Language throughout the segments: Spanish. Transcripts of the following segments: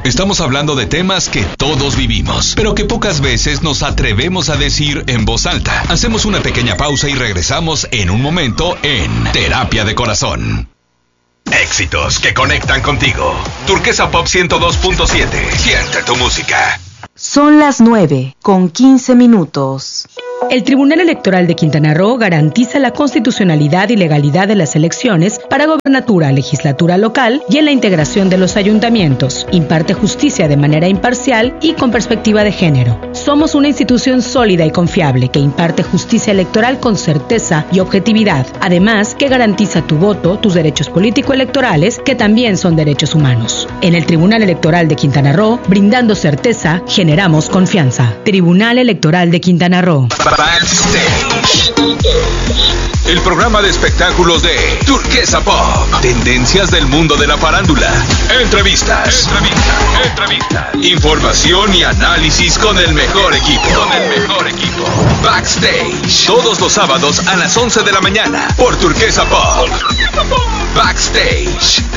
Estamos hablando de temas que todos vivimos, pero que pocas veces nos atrevemos a decir en voz alta. Hacemos una pequeña pausa y regresamos en un momento en Terapia de Corazón. Éxitos que conectan contigo. Turquesa Pop 102.7. Siente tu música. Son las 9:15. El Tribunal Electoral de Quintana Roo garantiza la constitucionalidad y legalidad de las elecciones para gobernatura, legislatura local y en la integración de los ayuntamientos. Imparte justicia de manera imparcial y con perspectiva de género. Somos una institución sólida y confiable que imparte justicia electoral con certeza y objetividad. Además, que garantiza tu voto, tus derechos político-electorales, que también son derechos humanos. En el Tribunal Electoral de Quintana Roo, brindando certeza, generamos confianza. Tribunal Electoral de Quintana Roo. Backstage. El programa de espectáculos de Turquesa Pop. Tendencias del mundo de la farándula. Entrevistas. Información y análisis con el mejor equipo. Backstage. Todos los sábados a las 11 de la mañana por Turquesa Pop. Backstage.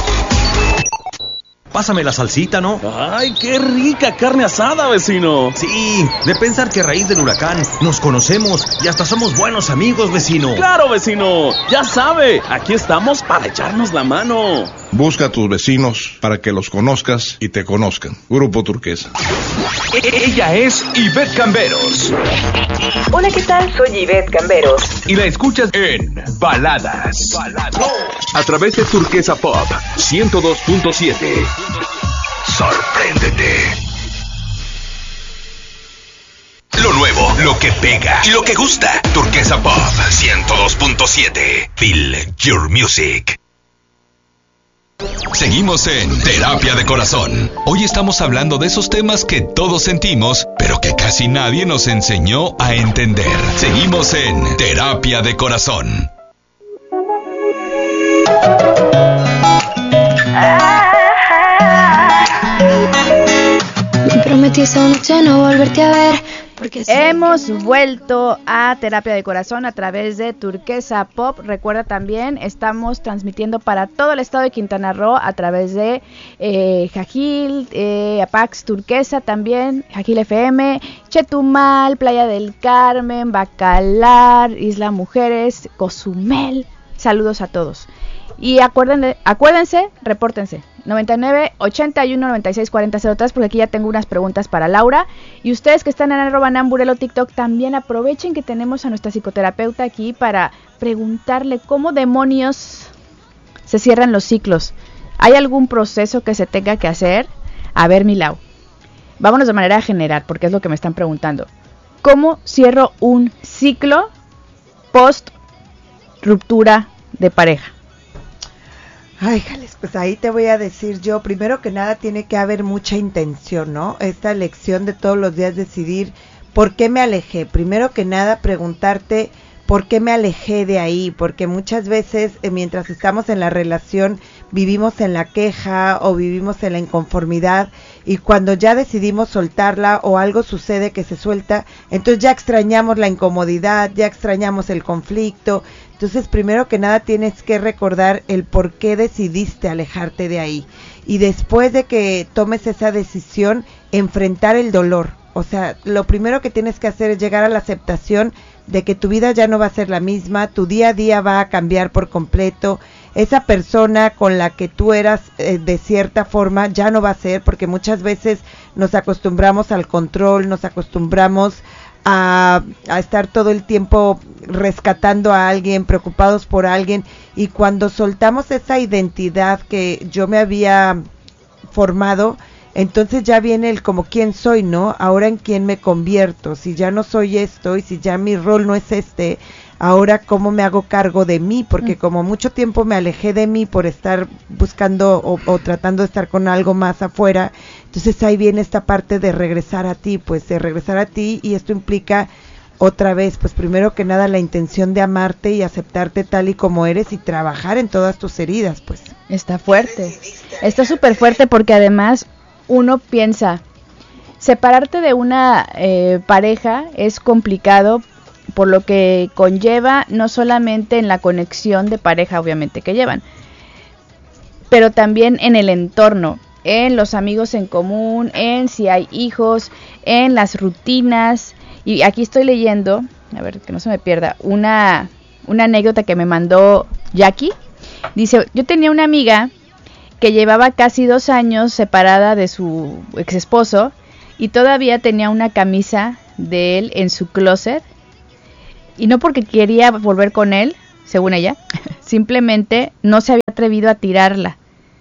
Pásame la salsita, ¿no? ¡Ay, qué rica carne asada, vecino! Sí, de pensar que a raíz del huracán nos conocemos y hasta somos buenos amigos, vecino. ¡Claro, vecino! Ya sabe, aquí estamos para echarnos la mano. Busca a tus vecinos para que los conozcas y te conozcan. Grupo Turquesa. Ella es Ivette Camberos. Hola, ¿qué tal? Soy Ivette Camberos. Y la escuchas en Baladas. A través de Turquesa Pop 102.7. Sorpréndete. Lo nuevo, lo que pega y lo que gusta. Turquesa Pop 102.7. Feel your music. Seguimos en Terapia de Corazón. Hoy estamos hablando de esos temas que todos sentimos, pero que casi nadie nos enseñó a entender. Seguimos en Terapia de Corazón. Me prometí esa noche no volverte a ver. Hemos vuelto a Terapia de Corazón a través de Turquesa Pop. Recuerda también, estamos transmitiendo para todo el estado de Quintana Roo a través de Jajil, Apax Turquesa también, Jajil FM, Chetumal, Playa del Carmen, Bacalar, Isla Mujeres, Cozumel. Saludos a todos. Y acuérdense, repórtense. 99 81 96 40 03, porque aquí ya tengo unas preguntas para Laura. Y ustedes que están en @namburelo TikTok, también aprovechen que tenemos a nuestra psicoterapeuta aquí para preguntarle cómo demonios se cierran los ciclos. ¿Hay algún proceso que se tenga que hacer? A ver, mi Lau, vámonos de manera general, porque es lo que me están preguntando. ¿Cómo cierro un ciclo post ruptura de pareja? Ay, jales, pues ahí te voy a decir yo, primero que nada tiene que haber mucha intención, ¿no? Esta elección de todos los días decidir por qué me alejé. Primero que nada preguntarte por qué me alejé de ahí, porque muchas veces mientras estamos en la relación vivimos en la queja o vivimos en la inconformidad, y cuando ya decidimos soltarla o algo sucede que se suelta, entonces ya extrañamos la incomodidad, ya extrañamos el conflicto. Entonces, primero que nada tienes que recordar el por qué decidiste alejarte de ahí. Y después de que tomes esa decisión, enfrentar el dolor. O sea, lo primero que tienes que hacer es llegar a la aceptación de que tu vida ya no va a ser la misma, tu día a día va a cambiar por completo. Esa persona con la que tú eras de cierta forma ya no va a ser, porque muchas veces nos acostumbramos al control, nos acostumbramos a estar todo el tiempo rescatando a alguien, preocupados por alguien, y cuando soltamos esa identidad que yo me había formado, entonces ya viene el como quién soy, ¿no? Ahora en quién me convierto, si ya no soy esto y si ya mi rol no es este, ahora cómo me hago cargo de mí, porque como mucho tiempo me alejé de mí por estar buscando o tratando de estar con algo más afuera, entonces ahí viene esta parte de regresar a ti, pues de regresar a ti, y esto implica otra vez, pues primero que nada la intención de amarte y aceptarte tal y como eres y trabajar en todas tus heridas, pues. Está fuerte, está súper fuerte, porque además uno piensa, separarte de una pareja es complicado, por lo que conlleva no solamente en la conexión de pareja obviamente que llevan, pero también en el entorno. en los amigos en común, en si hay hijos, en las rutinas. Y aquí estoy leyendo, a ver que no se me pierda, una anécdota que me mandó Jackie. Dice, yo tenía una amiga que llevaba casi 2 años separada de su ex esposo y todavía tenía una camisa de él en su closet. Y no porque quería volver con él, según ella, simplemente no se había atrevido a tirarla.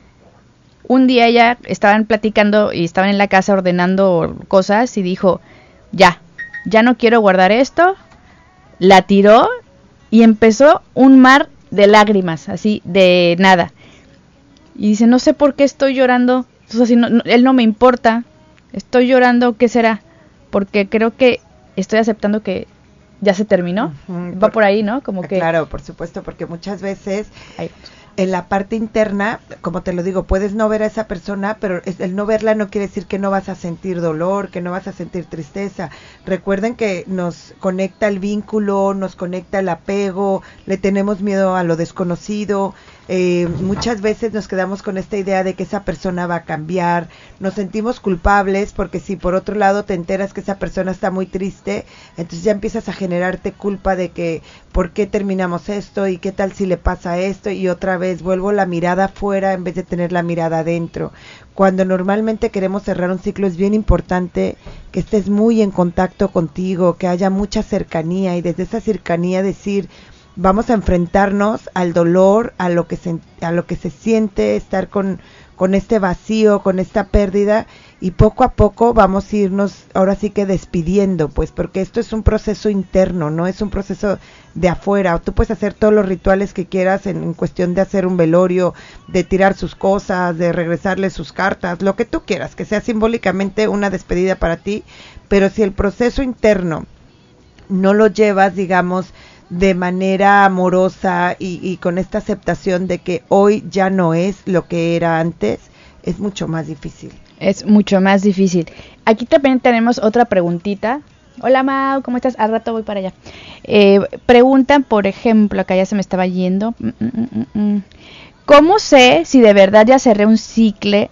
Un día ella estaban platicando y estaban en la casa ordenando cosas y dijo, ya no quiero guardar esto. La tiró y empezó un mar de lágrimas, así de nada. Y dice, no sé por qué estoy llorando. Entonces, él no me importa. Estoy llorando, ¿qué será? Porque creo que estoy aceptando que ya se terminó. Va por ahí, ¿no? Como que... Claro, por supuesto, porque muchas veces en la parte interna, como te lo digo, puedes no ver a esa persona, pero el no verla no quiere decir que no vas a sentir dolor, que no vas a sentir tristeza. Recuerden que nos conecta el vínculo, nos conecta el apego, le tenemos miedo a lo desconocido. Muchas veces nos quedamos con esta idea de que esa persona va a cambiar, nos sentimos culpables porque si por otro lado te enteras que esa persona está muy triste, entonces ya empiezas a generarte culpa de que ¿por qué terminamos esto? ¿Y qué tal si le pasa esto? Y otra vez vuelvo la mirada afuera en vez de tener la mirada adentro. Cuando normalmente queremos cerrar un ciclo es bien importante que estés muy en contacto contigo, que haya mucha cercanía y desde esa cercanía decir vamos a enfrentarnos al dolor, a lo que se siente, estar con este vacío, con esta pérdida y poco a poco vamos a irnos ahora sí que despidiendo, pues porque esto es un proceso interno, no es un proceso de afuera. Tú puedes hacer todos los rituales que quieras en cuestión de hacer un velorio, de tirar sus cosas, de regresarle sus cartas, lo que tú quieras, que sea simbólicamente una despedida para ti, pero si el proceso interno no lo llevas, digamos, de manera amorosa y con esta aceptación de que hoy ya no es lo que era antes, es mucho más difícil. Es mucho más difícil. Aquí también tenemos otra preguntita. Hola Mau, ¿cómo estás? Al rato voy para allá. Preguntan, por ejemplo, acá ya se me estaba yendo. ¿Cómo sé si de verdad ya cerré un ciclo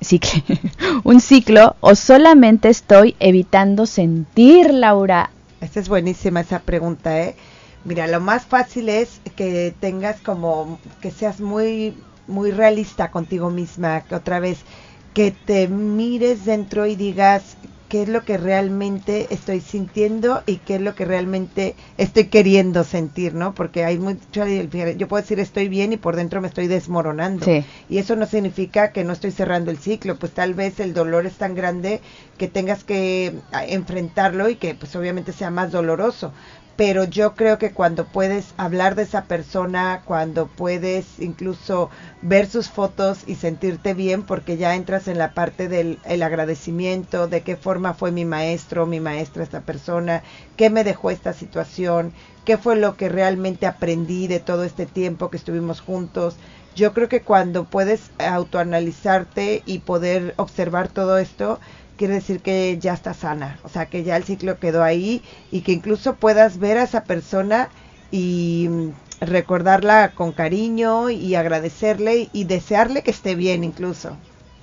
o solamente estoy evitando sentir, Laura? Esta es buenísima esa pregunta, ¿eh? Mira, lo más fácil es que tengas como, que seas muy, muy realista contigo misma, que otra vez, que te mires dentro y digas qué es lo que realmente estoy sintiendo y qué es lo que realmente estoy queriendo sentir, ¿no? Porque hay mucho, yo puedo decir estoy bien y por dentro me estoy desmoronando. Sí. Y eso no significa que no estoy cerrando el ciclo, pues tal vez el dolor es tan grande que tengas que enfrentarlo y que pues obviamente sea más doloroso. Pero yo creo que cuando puedes hablar de esa persona, cuando puedes incluso ver sus fotos y sentirte bien, porque ya entras en la parte del agradecimiento, de qué forma fue mi maestro, mi maestra esta persona, qué me dejó esta situación, qué fue lo que realmente aprendí de todo este tiempo que estuvimos juntos. Yo creo que cuando puedes autoanalizarte y poder observar todo esto, quiere decir que ya está sana, o sea, que ya el ciclo quedó ahí y que incluso puedas ver a esa persona y recordarla con cariño y agradecerle y desearle que esté bien incluso.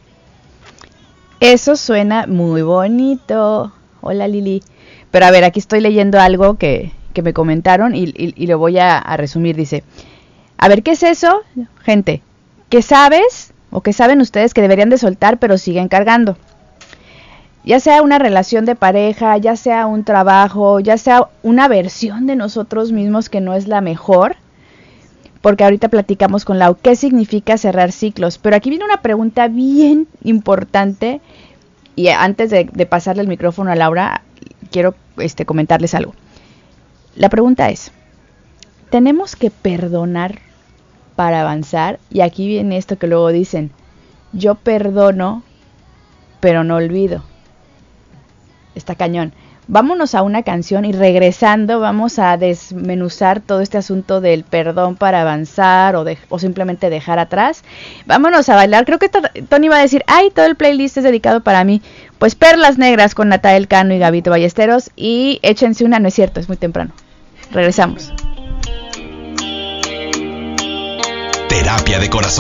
Eso suena muy bonito. Hola Lili. Pero a ver, aquí estoy leyendo algo que me comentaron y lo voy a resumir. Dice, a ver, ¿qué es eso? Gente, ¿qué sabes o qué saben ustedes que deberían de soltar pero siguen cargando? Ya sea una relación de pareja, ya sea un trabajo, ya sea una versión de nosotros mismos que no es la mejor, porque ahorita platicamos con Lau qué significa cerrar ciclos, pero aquí viene una pregunta bien importante y antes de pasarle el micrófono a Laura, quiero comentarles algo. La pregunta es, ¿tenemos que perdonar para avanzar? Y aquí viene esto que luego dicen, yo perdono, pero no olvido. Está cañón. Vámonos a una canción y regresando vamos a desmenuzar todo este asunto del perdón para avanzar o simplemente dejar atrás. Vámonos a bailar. Creo que Tony va a decir, ay, todo el playlist es dedicado para mí. Pues Perlas Negras con Natael Cano y Gabito Ballesteros y échense una, no es cierto, es muy temprano. Regresamos. Terapia de Corazón.